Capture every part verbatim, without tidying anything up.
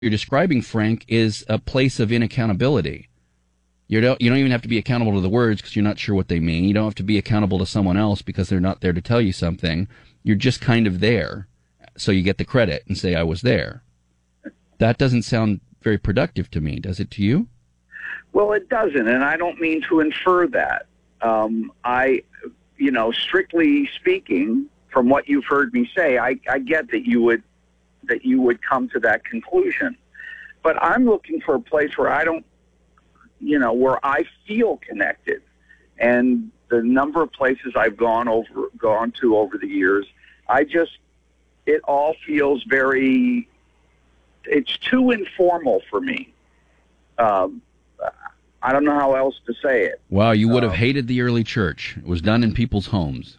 you're describing, Frank, is a place of inaccountability. You don't, you don't even have to be accountable to the words because you're not sure what they mean. You don't have to be accountable to someone else because they're not there to tell you something. You're just kind of there. So you get the credit and say, I was there. That doesn't sound very productive to me. Does it to you? Well, it doesn't, and I don't mean to infer that. Um, I, you know, strictly speaking, from what you've heard me say, I, I get that you would that you would come to that conclusion. But I'm looking for a place where I don't, you know, where I feel connected. And the number of places I've gone over, gone to over the years, I just, it all feels very, it's too informal for me. Um, I don't know how else to say it. Wow, you would have um, hated the early church. It was done in people's homes.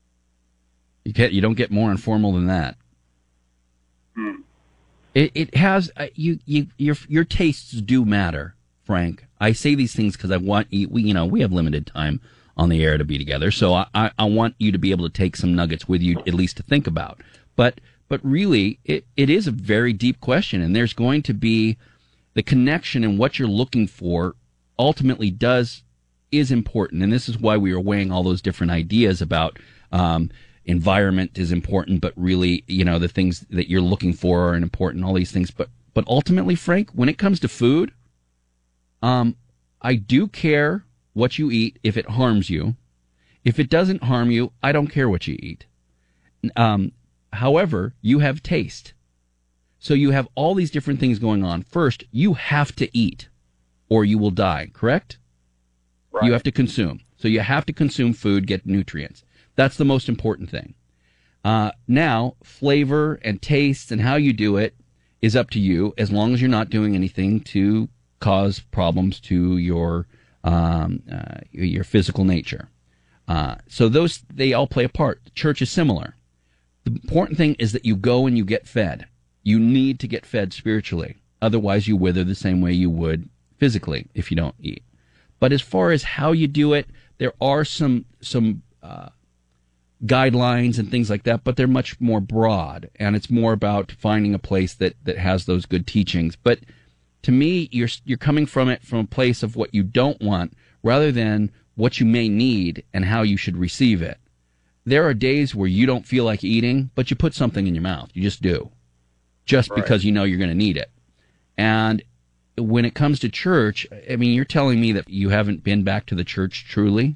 You get, you don't get more informal than that. Hmm. It, it has uh, you, you your your tastes do matter, Frank. I say these things because I want you. We, you know, we have limited time on the air to be together, so I, I, I want you to be able to take some nuggets with you, at least to think about. But but really, it, it is a very deep question, and there's going to be the connection in what you're looking for. Ultimately, does is important, and this is why we are weighing all those different ideas about. Um, Environment is important, but really, you know, the things that you're looking for are important, all these things. But but ultimately, Frank, when it comes to food, um, I do care what you eat if it harms you. If it doesn't harm you, I don't care what you eat. Um, however, you have taste. So you have all these different things going on. First, you have to eat or you will die, correct? Right. You have to consume. So you have to consume food, get nutrients. That's the most important thing. Uh, now, flavor and taste and how you do it is up to you, as long as you're not doing anything to cause problems to your um, uh, your physical nature. Uh, so those, they all play a part. The church is similar. The important thing is that you go and you get fed. You need to get fed spiritually. Otherwise, you wither the same way you would physically if you don't eat. But as far as how you do it, there are some some uh, guidelines and things like that, but they're much more broad, and it's more about finding a place that, that has those good teachings. But to me, you're you're coming from it from a place of what you don't want rather than what you may need and how you should receive it. There are days where you don't feel like eating, but you put something in your mouth. You just do. Just Right. because you know you're going to need it. And when it comes to church, I mean, you're telling me that you haven't been back to the church truly?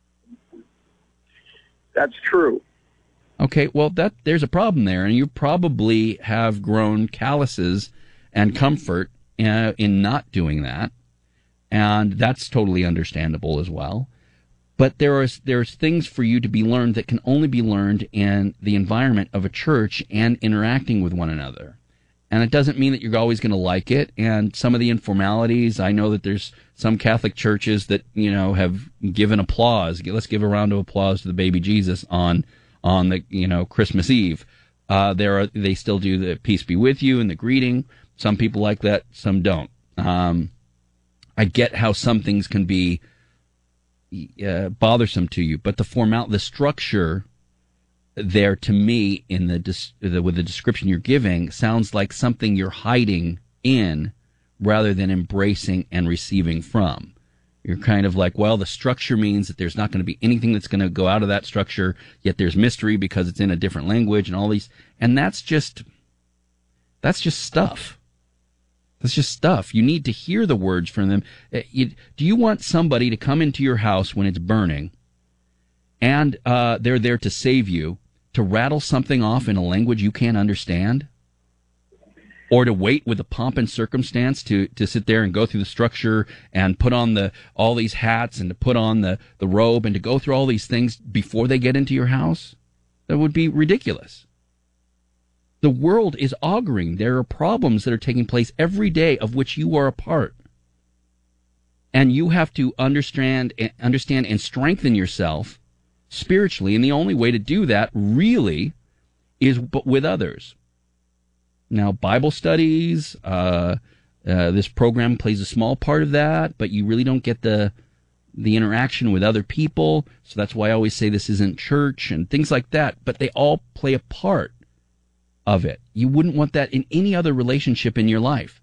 That's true. Okay, well, that there's a problem there, and you probably have grown calluses and comfort uh, in not doing that, and that's totally understandable as well. But there is there's things for you to be learned that can only be learned in the environment of a church and interacting with one another. And it doesn't mean that you're always going to like it. And some of the informalities, I know that there's some Catholic churches that, you know, have given applause. Let's give a round of applause to the baby Jesus on on the, you know, Christmas Eve. Uh, there are they still do the peace be with you and the greeting. Some people like that, some don't. Um, I get how some things can be uh, bothersome to you, but the formal, the structure there to me in the, the with the description you're giving sounds like something you're hiding in rather than embracing and receiving from. You're kind of like, well, the structure means that there's not going to be anything that's going to go out of that structure, yet there's mystery because it's in a different language and all these, and that's just that's just stuff. That's just stuff. You need to hear the words from them. You, do you want somebody to come into your house when it's burning and uh, they're there to save you, to rattle something off in a language you can't understand? Or to wait with the pomp and circumstance to, to sit there and go through the structure and put on the all these hats and to put on the, the robe and to go through all these things before they get into your house? That would be ridiculous. The world is auguring. There are problems that are taking place every day of which you are a part. And you have to understand, understand and strengthen yourself spiritually. And the only way to do that really is with others. Now, Bible studies, uh, uh, this program plays a small part of that, but you really don't get the the interaction with other people. So that's why I always say this isn't church and things like that. But they all play a part. of it. You wouldn't want that in any other relationship in your life.